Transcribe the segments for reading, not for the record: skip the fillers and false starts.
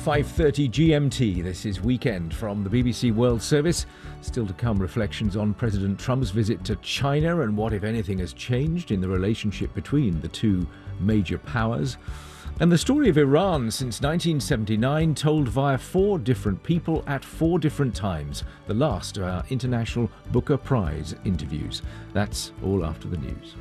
5:30 GMT. This is Weekend from the BBC World Service. Still to come, reflections on President Trump's visit to China and what, if anything, has changed in the relationship between the two major powers. And the story of Iran since 1979, told via 4 different people at 4 different times. The last of our International Booker Prize interviews. That's all after the news.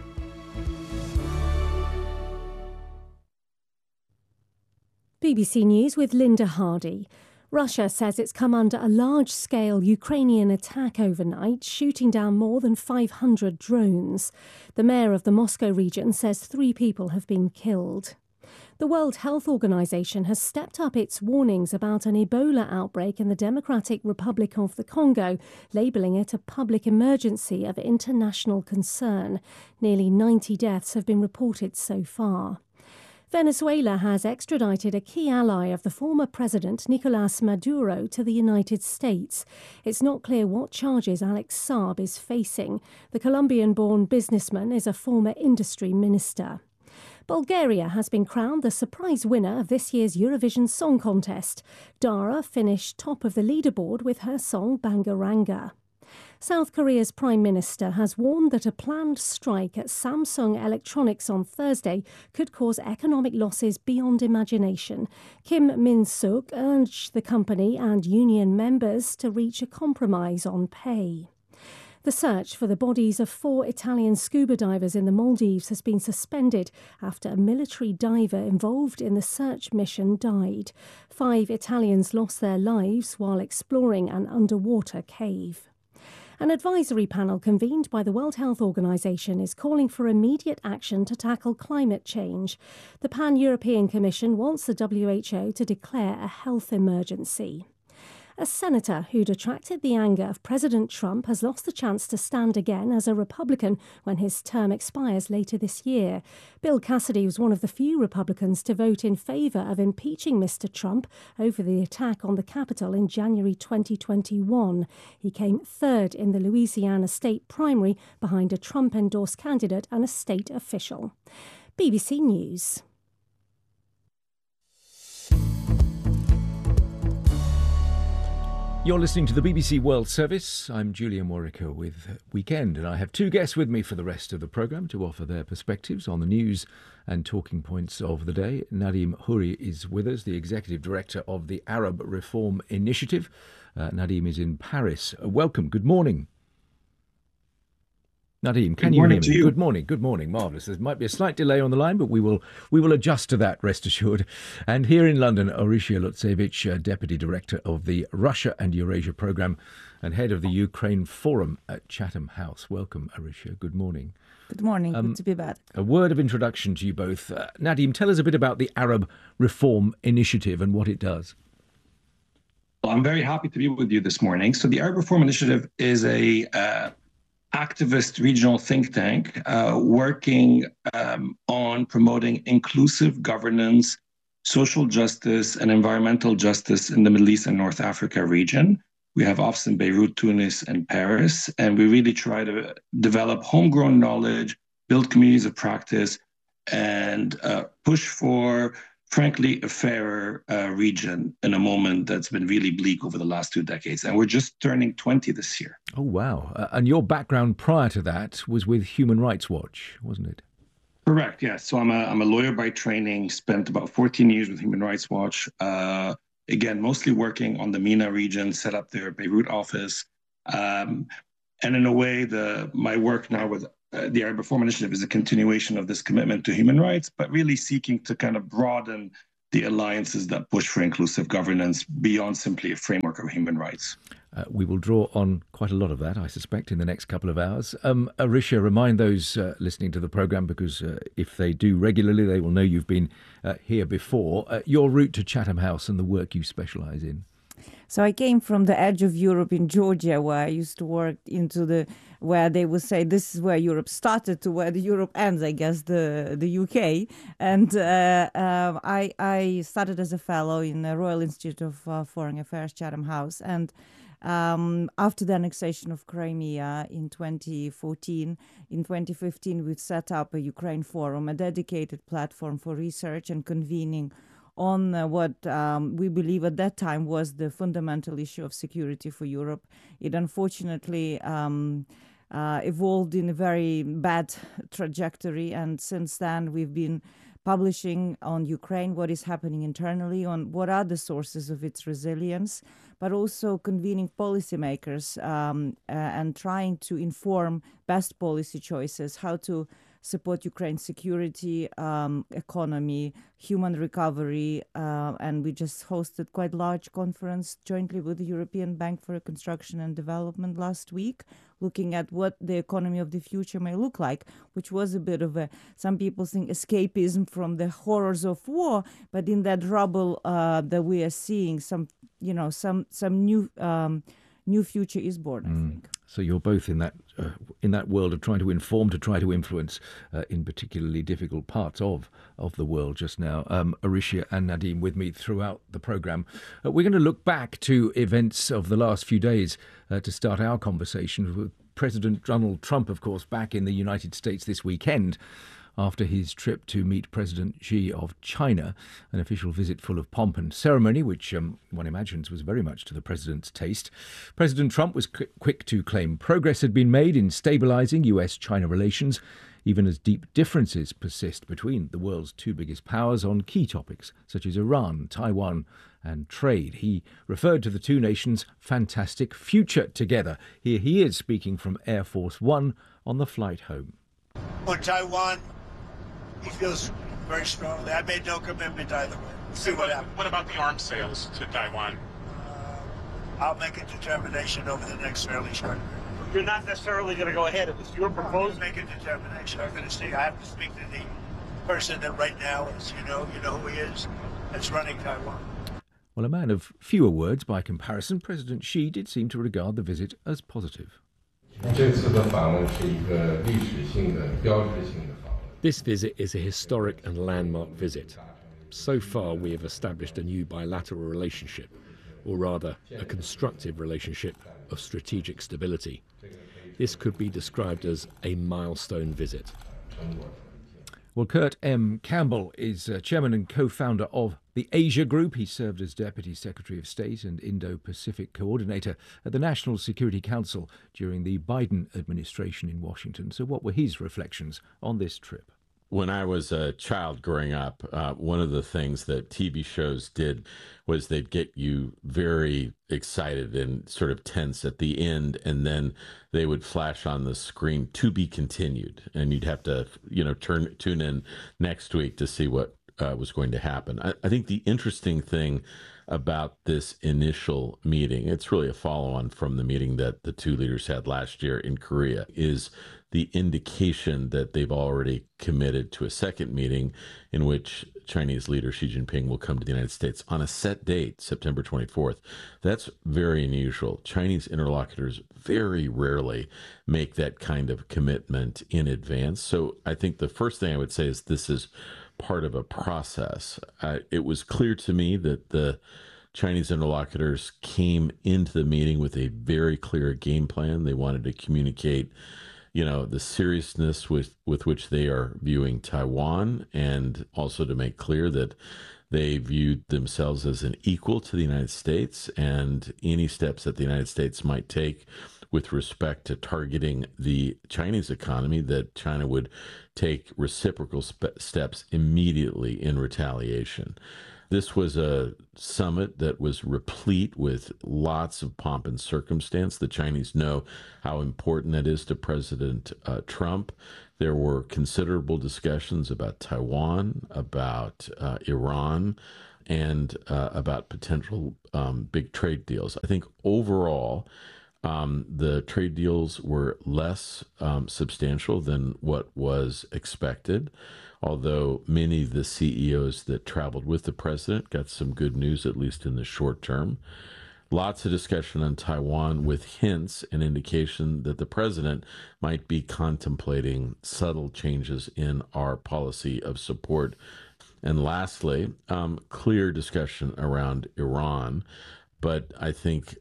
BBC News with Linda Hardy. Russia says it's come under a large-scale Ukrainian attack overnight, shooting down more than 500 drones. The mayor of the Moscow region says 3 people have been killed. The World Health Organization has stepped up its warnings about an Ebola outbreak in the Democratic Republic of the Congo, labelling it a public emergency of international concern. Nearly 90 deaths have been reported so far. Venezuela has extradited a key ally of the former president Nicolas Maduro to the United States. It's not clear what charges Alex Saab is facing. The Colombian-born businessman is a former industry minister. Bulgaria has been crowned the surprise winner of this year's Eurovision Song Contest. Dara finished top of the leaderboard with her song Bangaranga. South Korea's Prime Minister has warned that a planned strike at Samsung Electronics on Thursday could cause economic losses beyond imagination. Kim Min-suk urged the company and union members to reach a compromise on pay. The search for the bodies of 4 Italian scuba divers in the Maldives has been suspended after a military diver involved in the search mission died. 5 Italians lost their lives while exploring an underwater cave. An advisory panel convened by the World Health Organization is calling for immediate action to tackle climate change. The Pan-European Commission wants the WHO to declare a health emergency. A senator who'd attracted the anger of President Trump has lost the chance to stand again as a Republican when his term expires later this year. Bill Cassidy was one of the few Republicans to vote in favour of impeaching Mr. Trump over the attack on the Capitol in January 2021. He came 3rd in the Louisiana state primary behind a Trump-endorsed candidate and a state official. BBC News. You're listening to the BBC World Service. I'm Julian Warwicker with Weekend, and I have 2 guests with me for the rest of the programme to offer their perspectives on the news and talking points of the day. Nadim Houri is with us, the Executive Director of the Arab Reform Initiative. Nadim is in Paris. Welcome. Good morning. Nadim, can you hear me? Good morning. Good morning. Marvellous. There might be a slight delay on the line, but we will adjust to that, rest assured. And here in London, Orysia Lutsevich, Deputy Director of the Russia and Eurasia Programme and Head of the Ukraine Forum at Chatham House. Welcome, Orysia. Good morning. Good morning. Good to be back. A word of introduction to you both. Nadim, tell us a bit about the Arab Reform Initiative and what it does. Well, I'm very happy to be with you this morning. So the Arab Reform Initiative is a activist regional think tank working on promoting inclusive governance, social justice, and environmental justice in the Middle East and North Africa region. We have offices in Beirut, Tunis, and Paris, and we really try to develop homegrown knowledge, build communities of practice, and push for, frankly, a fairer region in a moment that's been really bleak over the last 2 decades. And we're just turning 20 this year. Oh, wow. And your background prior to that was with Human Rights Watch, wasn't it? Correct, yes. So I'm a lawyer by training, spent about 14 years with Human Rights Watch. Again, mostly working on the MENA region, set up their Beirut office. And in a way, my work now with the Arab Reform Initiative is a continuation of this commitment to human rights, but really seeking to kind of broaden the alliances that push for inclusive governance beyond simply a framework of human rights. We will draw on quite a lot of that, I suspect, in the next couple of hours. Orysia, remind those listening to the programme, because if they do regularly, they will know you've been here before. Your route to Chatham House and the work you specialise in. So I came from the edge of Europe in Georgia, where I used to work where they would say this is where Europe started to where the Europe ends, I guess, the UK. And I started as a fellow in the Royal Institute of Foreign Affairs, Chatham House. And after the annexation of Crimea in 2014, in 2015, we set up a Ukraine Forum, a dedicated platform for research and convening on what we believe at that time was the fundamental issue of security for Europe. It unfortunately evolved in a very bad trajectory, and since then we've been publishing on Ukraine what is happening internally, on what are the sources of its resilience, but also convening policymakers and trying to inform best policy choices, how to support Ukraine's security, economy, human recovery, and we just hosted quite a large conference jointly with the European Bank for Reconstruction and Development last week, looking at what the economy of the future may look like, which was a bit of a, some people think, escapism from the horrors of war, but in that rubble that we are seeing, some new future is born, I think. So you're both in that world of trying to inform, to try to influence in particularly difficult parts of the world just now. Arisha and Nadim with me throughout the programme. We're going to look back to events of the last few days to start our conversation with President Donald Trump, of course, back in the United States this weekend after his trip to meet President Xi of China, an official visit full of pomp and ceremony, which one imagines was very much to the president's taste. President Trump was quick to claim progress had been made in stabilising US-China relations, even as deep differences persist between the world's two biggest powers on key topics such as Iran, Taiwan and trade. He referred to the two nations' fantastic future together. Here he is speaking from Air Force One on the flight home. On Taiwan, he feels very strongly. I made no commitment either way. We'll see what happens. What about the arms sales to Taiwan? I'll make a determination over the next fairly short period. You're not necessarily going to go ahead. If it's your proposal. Make a determination. I'm going to see. I have to speak to the person that right now is, you know who he is, that's running Taiwan. Well, a man of fewer words by comparison, President Xi did seem to regard the visit as positive. This visit is a historic and landmark visit. So far, we have established a new bilateral relationship, or rather, a constructive relationship of strategic stability. This could be described as a milestone visit. Well, Kurt M. Campbell is chairman and co-founder of the Asia Group. He served as Deputy Secretary of State and Indo-Pacific Coordinator at the National Security Council during the Biden administration in Washington. So what were his reflections on this trip? When I was a child growing up, one of the things that TV shows did was they'd get you very excited and sort of tense at the end, and then they would flash on the screen "to be continued," and you'd have to, tune in next week to see what was going to happen. I think the interesting thing about this initial meeting, it's really a follow-on from the meeting that the two leaders had last year in Korea, is the indication that they've already committed to a second meeting in which Chinese leader Xi Jinping will come to the United States on a set date, September 24th. That's very unusual. Chinese interlocutors very rarely make that kind of commitment in advance. So I think the first thing I would say is this is part of a process. It was clear to me that the Chinese interlocutors came into the meeting with a very clear game plan. They wanted to communicate the seriousness with which they are viewing Taiwan, and also to make clear that they viewed themselves as an equal to the United States, and any steps that the United States might take with respect to targeting the Chinese economy, that China would take reciprocal steps immediately in retaliation. This was a summit that was replete with lots of pomp and circumstance. The Chinese know how important that is to President Trump. There were considerable discussions about Taiwan, about Iran, and about potential big trade deals. I think overall, the trade deals were less substantial than what was expected, although many of the CEOs that traveled with the president got some good news, at least in the short term. Lots of discussion on Taiwan with hints and indication that the president might be contemplating subtle changes in our policy of support. And lastly, clear discussion around Iran. But I think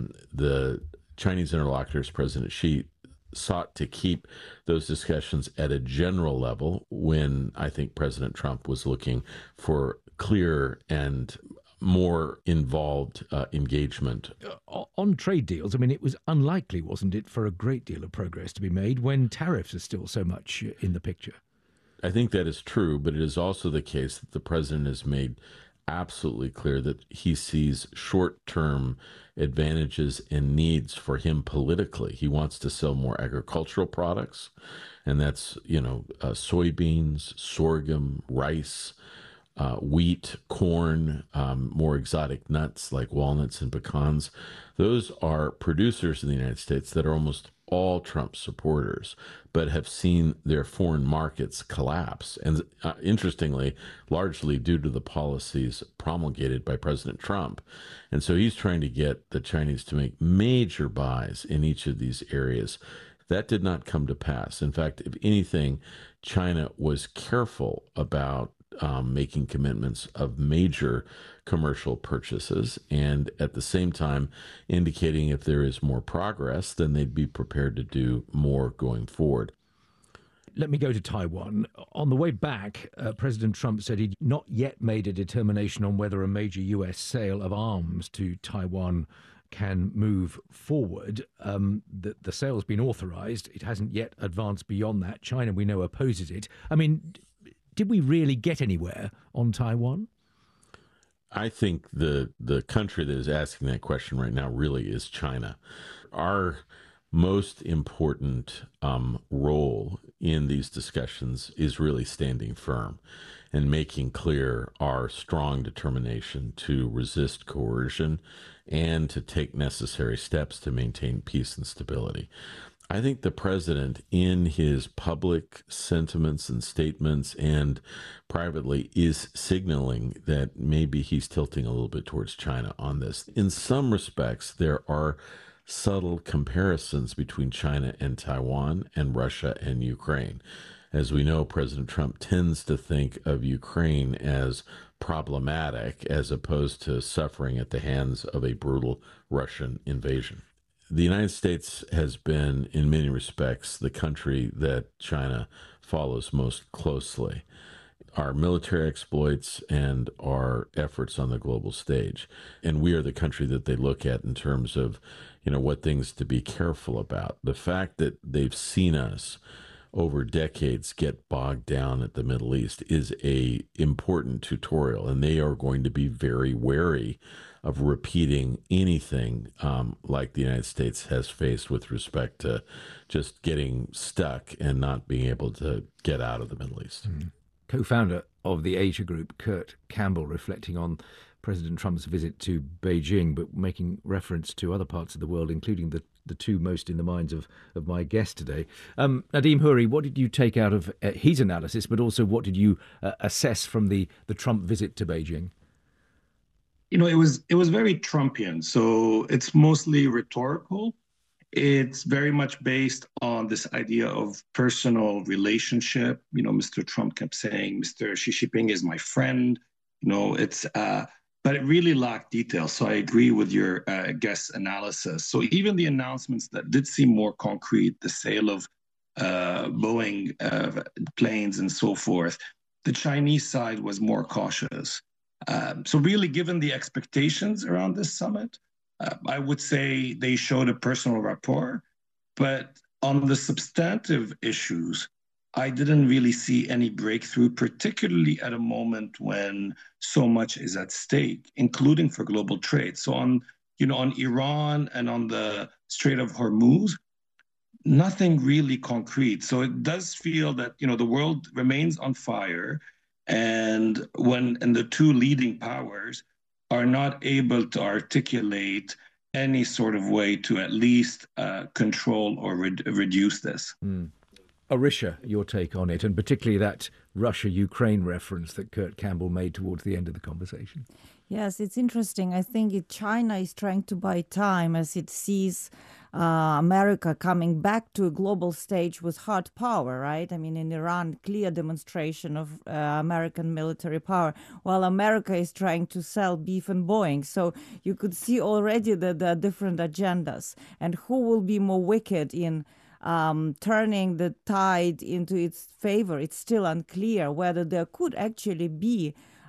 the Chinese interlocutors, President Xi, sought to keep those discussions at a general level when I think President Trump was looking for clear and more involved engagement. On trade deals, I mean, it was unlikely, wasn't it, for a great deal of progress to be made when tariffs are still so much in the picture? I think that is true, but it is also the case that the president has made absolutely clear that he sees short-term advantages and needs for him politically. He wants to sell more agricultural products, and that's, soybeans, sorghum, rice, wheat, corn, more exotic nuts like walnuts and pecans. Those are producers in the United States that are almost all Trump supporters, but have seen their foreign markets collapse. And interestingly, largely due to the policies promulgated by President Trump. And so he's trying to get the Chinese to make major buys in each of these areas. That did not come to pass. In fact, if anything, China was careful about making commitments of major commercial purchases, and at the same time indicating if there is more progress, then they'd be prepared to do more going forward. Let me go to Taiwan. On the way back, President Trump said he'd not yet made a determination on whether a major U.S. sale of arms to Taiwan can move forward. The sale's been authorized. It hasn't yet advanced beyond that. China, we know, opposes it. I mean, did we really get anywhere on Taiwan? I think the country that is asking that question right now really is China. Our most important role in these discussions is really standing firm and making clear our strong determination to resist coercion and to take necessary steps to maintain peace and stability. I think the president, in his public sentiments and statements and privately, is signaling that maybe he's tilting a little bit towards China on this. In some respects, there are subtle comparisons between China and Taiwan and Russia and Ukraine. As we know, President Trump tends to think of Ukraine as problematic as opposed to suffering at the hands of a brutal Russian invasion. The United States has been, in many respects, the country that China follows most closely. Our military exploits and our efforts on the global stage. And we are the country that they look at in terms of, what things to be careful about. The fact that they've seen us over decades get bogged down at the Middle East is a important tutorial, and they are going to be very wary of repeating anything like the United States has faced with respect to just getting stuck and not being able to get out of the Middle East. Co-founder of the Asia Group, Kurt Campbell, reflecting on President Trump's visit to Beijing, but making reference to other parts of the world, including the two most in the minds of my guest today. Nadim Houri, what did you take out of his analysis, but also what did you assess from the Trump visit to Beijing? It was very Trumpian, so it's mostly rhetorical. It's very much based on this idea of personal relationship. Mr. Trump kept saying, Mr. Xi Jinping is my friend. But it really lacked detail. So I agree with your guest's analysis. So even the announcements that did seem more concrete, the sale of Boeing planes and so forth, the Chinese side was more cautious. So really, given the expectations around this summit, I would say they showed a personal rapport. But on the substantive issues, I didn't really see any breakthrough, particularly at a moment when so much is at stake, including for global trade. So on Iran and on the Strait of Hormuz, nothing really concrete. So it does feel that, the world remains on fire, and the two leading powers are not able to articulate any sort of way to at least control or reduce this. Arisha, your take on it, and particularly that Russia-Ukraine reference that Kurt Campbell made towards the end of the conversation. Yes, it's interesting. I think China is trying to buy time as it sees America coming back to a global stage with hard power, right? I mean, in Iran, clear demonstration of American military power, while America is trying to sell beef and Boeing. So you could see already that there are different agendas. And who will be more wicked in turning the tide into its favor? It's still unclear whether there could actually be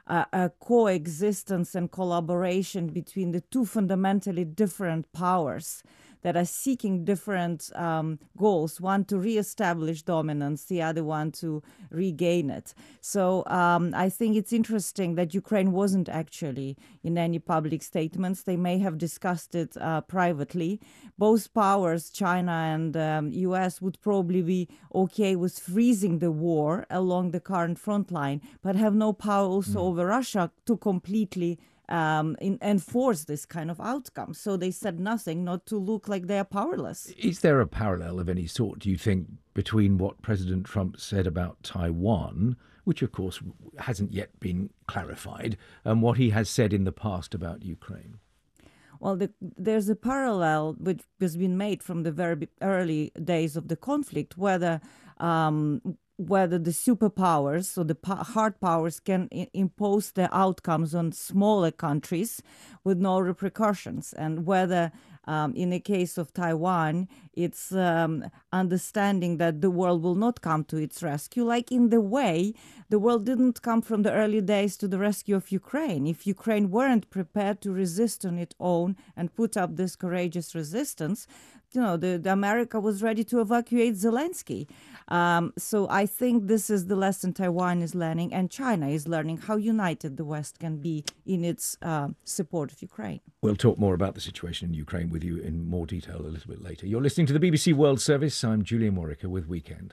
a coexistence and collaboration between the two fundamentally different powers that are seeking different goals, one to reestablish dominance, the other one to regain it. So I think it's interesting that Ukraine wasn't actually in any public statements. They may have discussed it privately. Both powers, China and US, would probably be okay with freezing the war along the current front line, but have no power also over Russia to completely enforce this kind of outcome. So they said nothing, not to look like they are powerless. Is there a parallel of any sort, do you think, between what President Trump said about Taiwan, which of course hasn't yet been clarified, and what he has said in the past about Ukraine? Well, there's a parallel which has been made from the very early days of the conflict, whether the superpowers, so the hard powers, can impose their outcomes on smaller countries with no repercussions, and whether in the case of Taiwan, it's understanding that the world will not come to its rescue, like in the way the world didn't come from the early days to the rescue of Ukraine. If Ukraine weren't prepared to resist on its own and put up this courageous resistance, the America was ready to evacuate Zelensky. So I think this is the lesson Taiwan is learning, and China is learning how united the West can be in its support of Ukraine. We'll talk more about the situation in Ukraine with you in more detail a little bit later. You're listening to the BBC World Service. I'm Julian Morica with Weekend.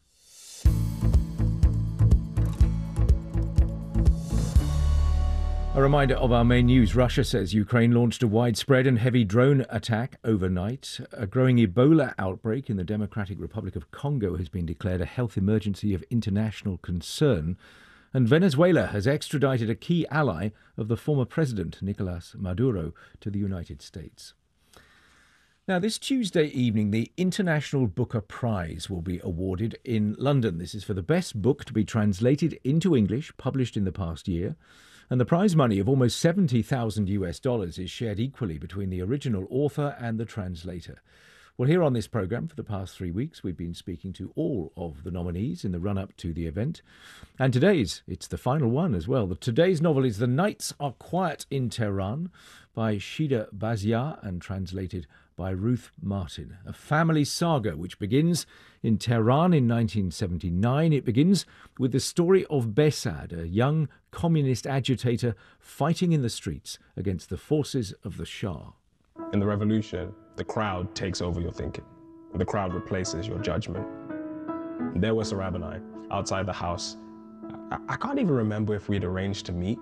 A reminder of our main news. Russia says Ukraine launched a widespread and heavy drone attack overnight. A growing Ebola outbreak in the Democratic Republic of Congo has been declared a health emergency of international concern. And Venezuela has extradited a key ally of the former president, Nicolas Maduro, to the United States. Now, this Tuesday evening, the International Booker Prize will be awarded in London. This is for the best book to be translated into English, published in the past year. And the prize money of almost $70,000 is shared equally between the original author and the translator. Well, here on this programme for the past 3 weeks, we've been speaking to all of the nominees in the run-up to the event. And it's the final one as well. Today's novel is The Nights Are Quiet in Tehran by Shida Baziar and translated by Ruth Martin, a family saga which begins in Tehran in 1979. It begins with the story of Behzad, a young communist agitator fighting in the streets against the forces of the Shah. In the revolution, the crowd takes over your thinking. The crowd replaces your judgment. There was Sarab and I outside the house. I can't even remember if we'd arranged to meet.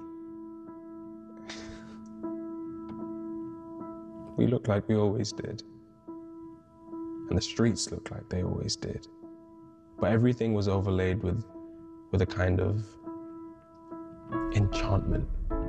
We looked like we always did. And the streets looked like they always did. But everything was overlaid with a kind of enchantment.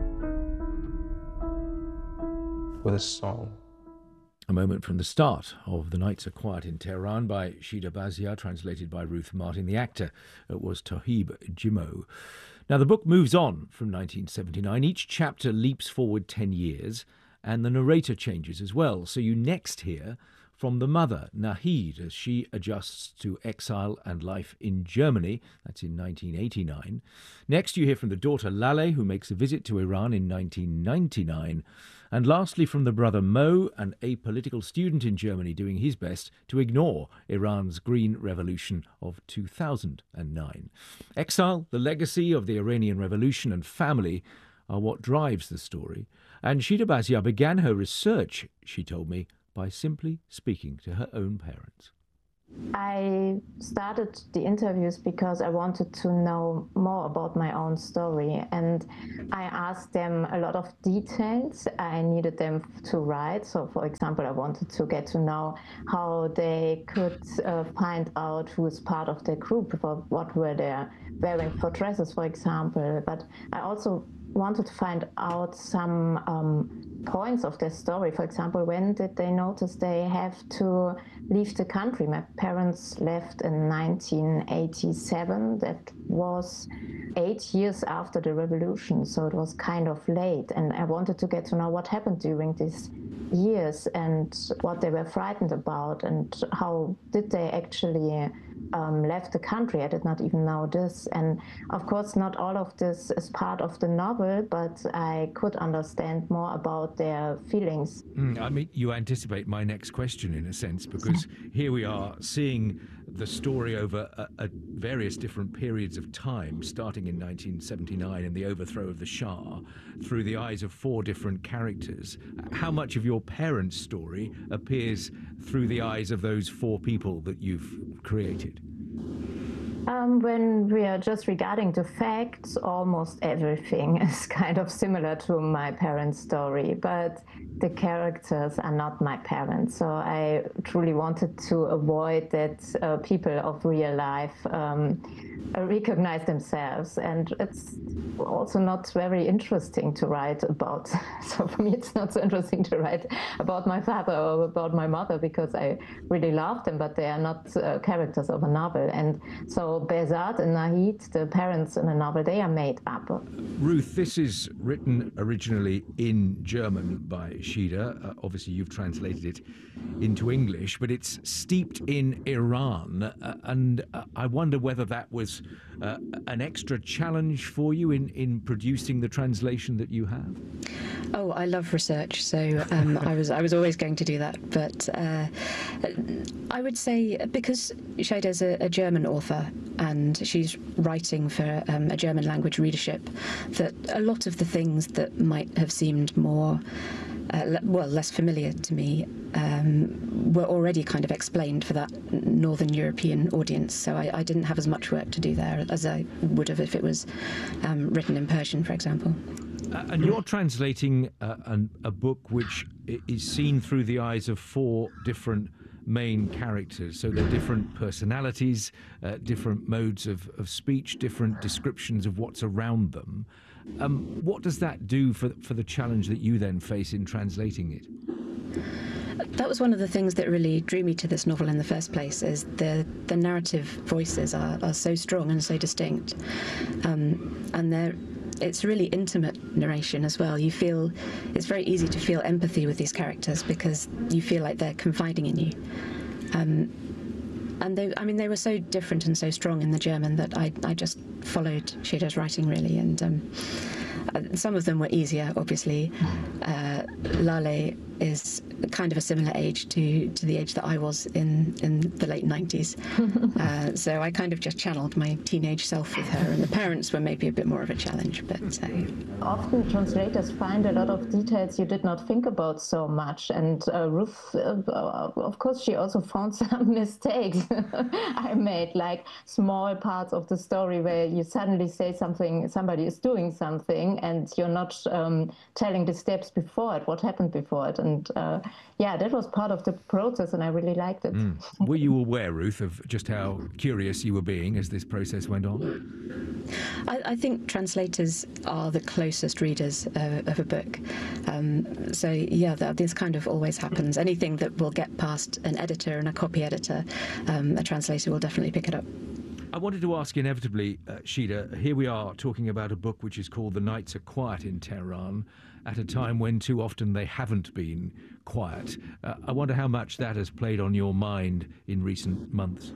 With a song. A moment from the start of The Nights Are Quiet in Tehran by Shida Baziar, translated by Ruth Martin. The actor was Tohib Jimo. Now, the book moves on from 1979. Each chapter leaps forward 10 years, and the narrator changes as well. So you next hear from the mother, Nahid, as she adjusts to exile and life in Germany. That's in 1989. Next you hear from the daughter, Laleh, who makes a visit to Iran in 1999. And lastly, from the brother Mo, an apolitical student in Germany doing his best to ignore Iran's Green Revolution of 2009. Exile, the legacy of the Iranian Revolution, and family are what drives the story. And Shida Baziar began her research, she told me, by simply speaking to her own parents. I started the interviews because I wanted to know more about my own story, and I asked them a lot of details I needed them to write. So, for example, I wanted to get to know how they could find out who is part of their group, what were they wearing for dresses, for example. But I also wanted to find out some points of their story. For example, when did they notice they have to leave the country? My parents left in 1987. That was 8 years after the revolution, so it was kind of late. And I wanted to get to know what happened during these years and what they were frightened about and how did they actually left the country. I did not even know this. And of course, not all of this is part of the novel, but I could understand more about their feelings. I mean, you anticipate my next question in a sense, because here we are seeing the story over various different periods of time, starting in 1979 and the overthrow of the Shah, through the eyes of 4 different characters. How much of your parents' story appears through the eyes of those 4 people that you've created? When we are just regarding the facts, almost everything is kind of similar to my parents' story, but the characters are not my parents. So I truly wanted to avoid that people of real life recognize themselves. And it's also not very interesting to write about. So for me, it's not so interesting to write about my father or about my mother, because I really love them, but they are not characters of a novel. And so Behzad and Nahid, the parents in the novel, they are made up. Ruth, this is written originally in German by Shida. Obviously, you've translated it into English, but it's steeped in Iran. And I wonder whether that was an extra challenge for you in producing the translation that you have? Oh, I love research, so I was always going to do that. But I would say, because Shaida's a German author and she's writing for a German language readership, that a lot of the things that might have seemed more less familiar to me were already kind of explained for that Northern European audience. So I didn't have as much work to do there as I would have if it was written in Persian, for example. And you're translating a book which is seen through the eyes of 4 different main characters. So they're different personalities, different modes of speech, different descriptions of what's around them. What does that do for the challenge that you then face in translating it? That was one of the things that really drew me to this novel in the first place, is the narrative voices are so strong and so distinct. And it's really intimate narration as well. You feel, it's very easy to feel empathy with these characters because you feel like they're confiding in you. And they were so different and so strong in the German that I just followed Shaida's writing, really. And some of them were easier, obviously. Lale is kind of a similar age to the age that I was in the late 90s. So I kind of just channeled my teenage self with her, and the parents were maybe a bit more of a challenge. But often translators find a lot of details you did not think about so much. And Ruth, of course, she also found some mistakes I made, like small parts of the story where you suddenly say something, somebody is doing something, and you're not telling the steps before it, what happened before it. And yeah, that was part of the process, and I really liked it. Were you aware, Ruth, of just how curious you were being as this process went on? I think translators are the closest readers of a book. So yeah, this kind of always happens. Anything that will get past an editor and a copy editor, a translator will definitely pick it up. I wanted to ask inevitably, Shida, here we are talking about a book which is called The Nights Are Quiet in Tehran, at a time when too often they haven't been quiet. I wonder how much that has played on your mind in recent months.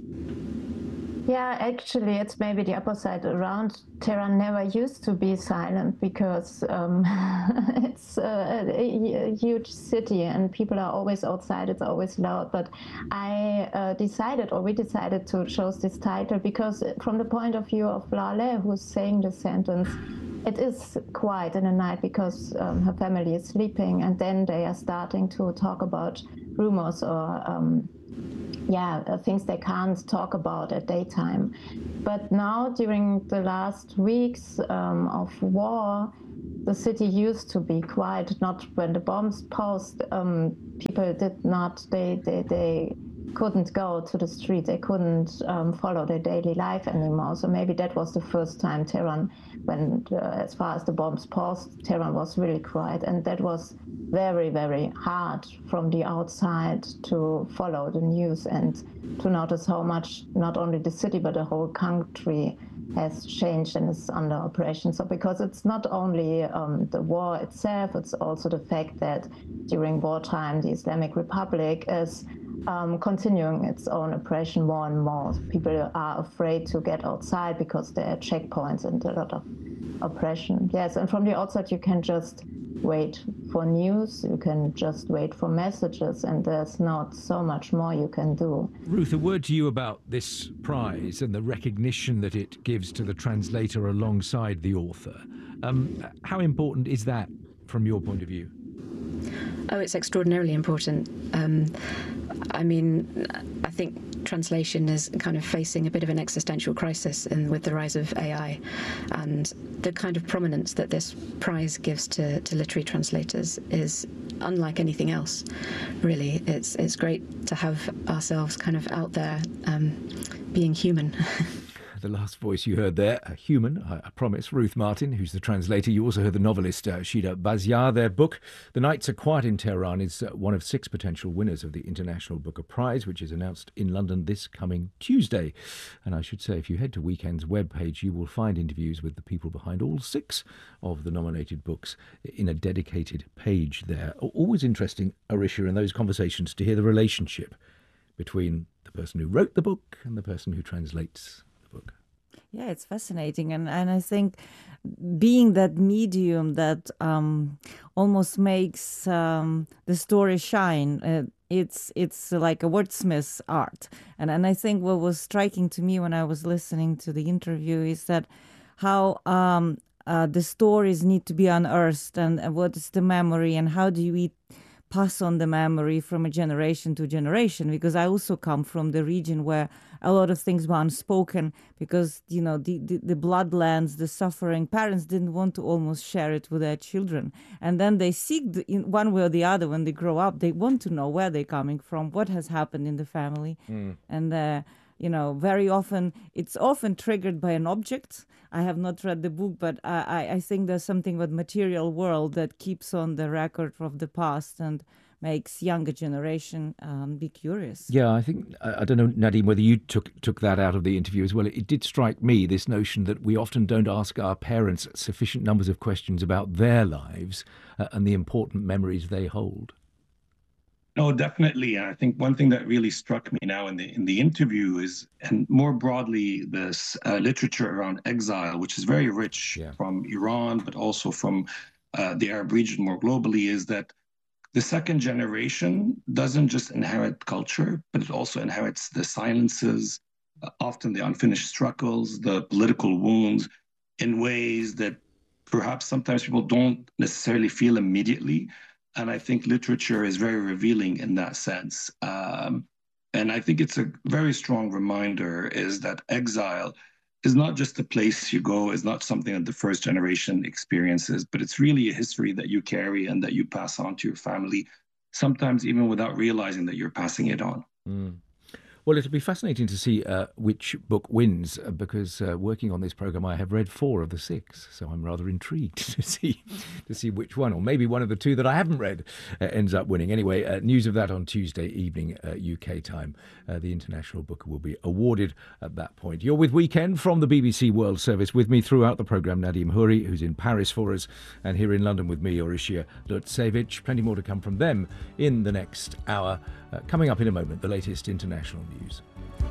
Yeah, actually, it's maybe the opposite around. Tehran never used to be silent because it's a huge city and people are always outside, it's always loud. But we decided to choose this title because from the point of view of Lale, who's saying the sentence, it is quiet in the night because her family is sleeping, and then they are starting to talk about rumors or things they can't talk about at daytime. But now, during the last weeks of war, the city used to be quiet. Not when the bombs posed, people did not, they couldn't go to the street, they couldn't follow their daily life anymore. So maybe that was the first time Tehran, when as far as the bombs paused, Tehran was really quiet, and that was very, very hard from the outside to follow the news and to notice how much not only the city but the whole country has changed and is under operation. So because it's not only the war itself, it's also the fact that during wartime the Islamic Republic is continuing its own oppression more and more. People are afraid to get outside because there are checkpoints and a lot of oppression. Yes, and from the outside you can just wait for news, you can just wait for messages, and there's not so much more you can do. Ruth, a word to you about this prize and the recognition that it gives to the translator alongside the author. How important is that from your point of view? Oh, it's extraordinarily important. I mean, I think translation is kind of facing a bit of an existential crisis with the rise of AI, and the kind of prominence that this prize gives to literary translators is unlike anything else, really. It's great to have ourselves kind of out there being human. The last voice you heard there, a human, I promise, Ruth Martin, who's the translator. You also heard the novelist Shida Baziar. Their book, The Nights Are Quiet in Tehran, is one of 6 potential winners of the International Booker Prize, which is announced in London this coming Tuesday. And I should say, if you head to Weekend's webpage, you will find interviews with the people behind all 6 of the nominated books in a dedicated page there. Always interesting, Arisha, in those conversations to hear the relationship between the person who wrote the book and the person who translates book. Yeah, it's fascinating, and I think being that medium that almost makes the story shine. It's like a wordsmith's art, and I think what was striking to me when I was listening to the interview is that how the stories need to be unearthed, and what is the memory, and how do we pass on the memory from a generation to generation, because I also come from the region where a lot of things were unspoken because, you know, the bloodlands, the suffering, parents didn't want to almost share it with their children. And then they seek, in one way or the other, when they grow up, they want to know where they're coming from, what has happened in the family. And, you know, very often, it's often triggered by an object. I have not read the book, but I think there's something with material world that keeps on the record of the past and makes younger generation be curious. Yeah, I think, I don't know, Nadine, whether you took that out of the interview as well. It did strike me, this notion that we often don't ask our parents sufficient numbers of questions about their lives and the important memories they hold. No, definitely. I think one thing that really struck me now in the interview is, and more broadly, this literature around exile, which is very rich from Iran, but also from the Arab region more globally, is that the second generation doesn't just inherit culture, but it also inherits the silences, often the unfinished struggles, the political wounds, in ways that perhaps sometimes people don't necessarily feel immediately. And I think literature is very revealing in that sense. And I think it's a very strong reminder is that exile is not just a place you go, is not something that the first generation experiences, but it's really a history that you carry and that you pass on to your family, sometimes even without realizing that you're passing it on. Well, it'll be fascinating to see which book wins, because working on this programme, I have read 4 of the 6, so I'm rather intrigued to see which one, or maybe one of the 2 that I haven't read ends up winning. Anyway, news of that on Tuesday evening, UK time. The International Booker will be awarded at that point. You're with Weekend from the BBC World Service. With me throughout the programme, Nadim Houri, who's in Paris for us, and here in London with me, Orishia Lutsevich. Plenty more to come from them in the next hour. Coming up in a moment, the latest international news.